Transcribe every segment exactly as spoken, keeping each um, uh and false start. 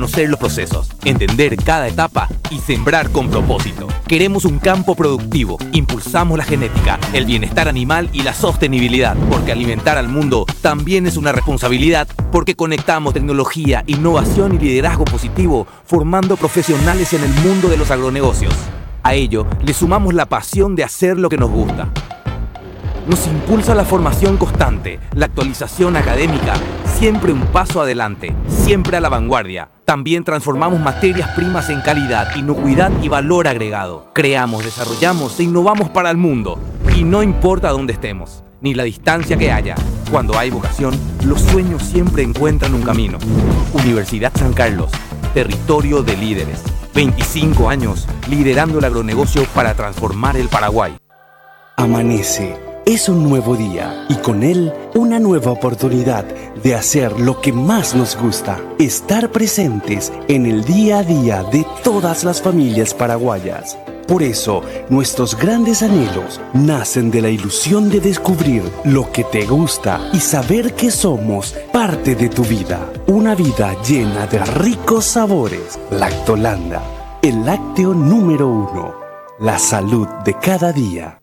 Conocer los procesos, entender cada etapa y sembrar con propósito. Queremos un campo productivo, impulsamos la genética, el bienestar animal y la sostenibilidad, porque alimentar al mundo también es una responsabilidad, porque conectamos tecnología, innovación y liderazgo positivo, formando profesionales en el mundo de los agronegocios. A ello le sumamos la pasión de hacer lo que nos gusta. Nos impulsa la formación constante, la actualización académica, siempre un paso adelante, siempre a la vanguardia. También transformamos materias primas en calidad, inocuidad y valor agregado. Creamos, desarrollamos e innovamos para el mundo. Y no importa dónde estemos, ni la distancia que haya. Cuando hay vocación, los sueños siempre encuentran un camino. Universidad San Carlos, territorio de líderes. veinticinco años liderando el agronegocio para transformar el Paraguay. Amanece. Es un nuevo día y con él una nueva oportunidad de hacer lo que más nos gusta, estar presentes en el día a día de todas las familias paraguayas. Por eso, nuestros grandes anhelos nacen de la ilusión de descubrir lo que te gusta y saber que somos parte de tu vida. Una vida llena de ricos sabores. Lactolanda, el lácteo número uno. La salud de cada día.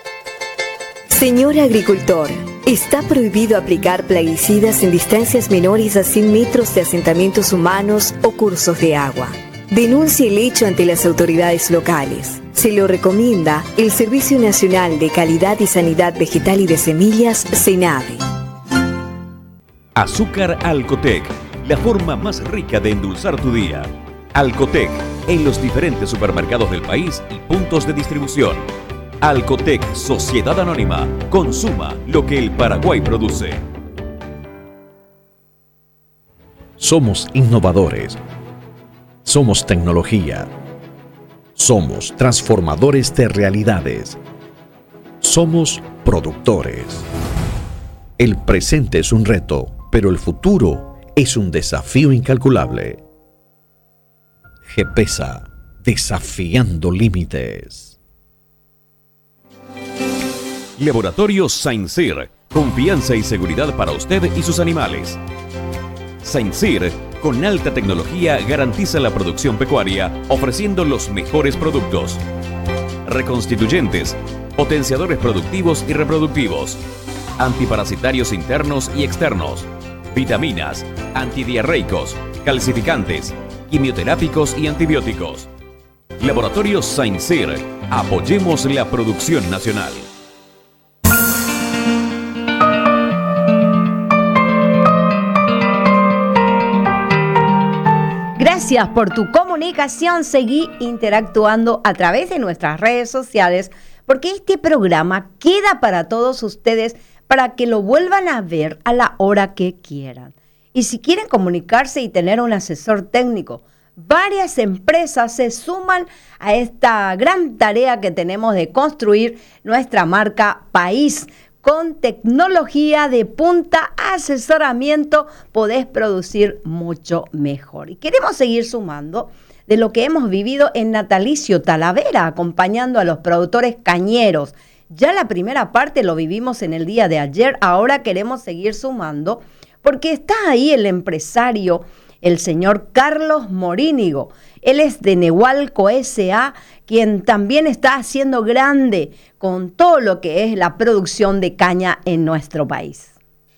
Señor agricultor, está prohibido aplicar plaguicidas en distancias menores a cien metros de asentamientos humanos o cursos de agua. Denuncie el hecho ante las autoridades locales. Se lo recomienda el Servicio Nacional de Calidad y Sanidad Vegetal y de Semillas, SENAVE. Azúcar Alcotec, la forma más rica de endulzar tu día. Alcotec, en los diferentes supermercados del país y puntos de distribución. Alcotec, Sociedad Anónima. Consuma lo que el Paraguay produce. Somos innovadores. Somos tecnología. Somos transformadores de realidades. Somos productores. El presente es un reto, pero el futuro es un desafío incalculable. GEPESA, desafiando límites. Laboratorio Sainsir, confianza y seguridad para usted y sus animales. Sainsir, con alta tecnología, garantiza la producción pecuaria, ofreciendo los mejores productos. Reconstituyentes, potenciadores productivos y reproductivos, antiparasitarios internos y externos, vitaminas, antidiarreicos, calcificantes, quimioterápicos y antibióticos. Laboratorio Sainsir, apoyemos la producción nacional. Gracias por tu comunicación. Seguí interactuando a través de nuestras redes sociales, porque este programa queda para todos ustedes para que lo vuelvan a ver a la hora que quieran. Y si quieren comunicarse y tener un asesor técnico, varias empresas se suman a esta gran tarea que tenemos de construir nuestra marca país. Con tecnología de punta, asesoramiento, podés producir mucho mejor. Y queremos seguir sumando de lo que hemos vivido en Natalicio Talavera, acompañando a los productores cañeros. Ya la primera parte lo vivimos en el día de ayer, ahora queremos seguir sumando, porque está ahí el empresario, el señor Carlos Morínigo. Él es de Nehualco S A, quien también está haciendo grande con todo lo que es la producción de caña en nuestro país.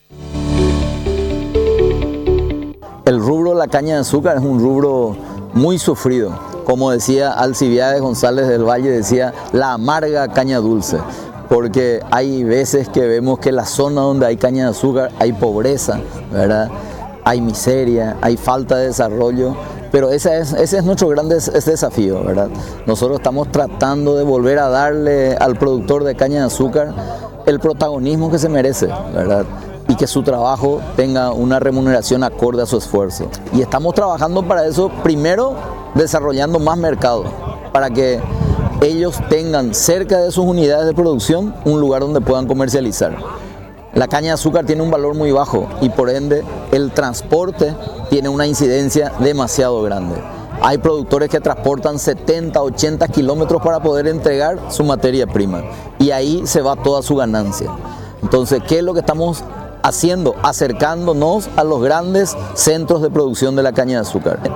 El rubro de la caña de azúcar es un rubro muy sufrido. Como decía Alcibiades González del Valle, decía la amarga caña dulce. Porque hay veces que vemos que la zona donde hay caña de azúcar hay pobreza, ¿verdad? Hay miseria, hay falta de desarrollo. Pero ese es, ese es nuestro gran des, desafío, ¿verdad? Nosotros estamos tratando de volver a darle al productor de caña de azúcar el protagonismo que se merece, ¿verdad? Y que su trabajo tenga una remuneración acorde a su esfuerzo. Y estamos trabajando para eso, primero desarrollando más mercado, para que ellos tengan cerca de sus unidades de producción un lugar donde puedan comercializar. La caña de azúcar tiene un valor muy bajo y por ende el transporte tiene una incidencia demasiado grande. Hay productores que transportan setenta, ochenta kilómetros para poder entregar su materia prima y ahí se va toda su ganancia. Entonces, ¿qué es lo que estamos haciendo? Acercándonos a los grandes centros de producción de la caña de azúcar.